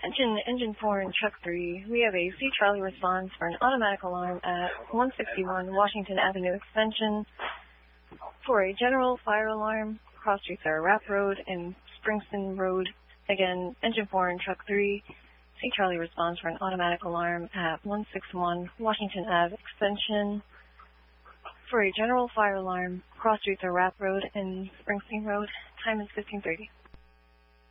Engine 4 and Truck 3, we have a C Charlie response for an automatic alarm at 161 Washington Avenue Extension for a general fire alarm, cross streets are Rapp Road and Springston Road. Again, Engine 4 and Truck 3, C Charlie response for an automatic alarm at 161 Washington Ave Extension for a general fire alarm, cross streets are Rapp Road and Springston Road. Time is 15:30.